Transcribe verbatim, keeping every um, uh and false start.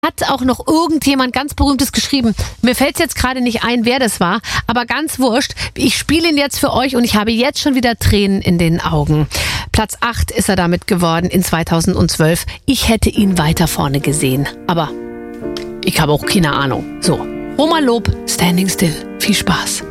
Hat auch noch irgendjemand ganz Berühmtes geschrieben. Mir fällt es jetzt gerade nicht ein, wer das war, aber ganz wurscht. Ich spiele ihn jetzt für euch und ich habe jetzt schon wieder Tränen in den Augen. Platz acht ist er damit geworden in zweitausendzwölf. Ich hätte ihn weiter vorne gesehen, aber ich habe auch keine Ahnung. So, Oma Lob, Standing Still. Viel Spaß.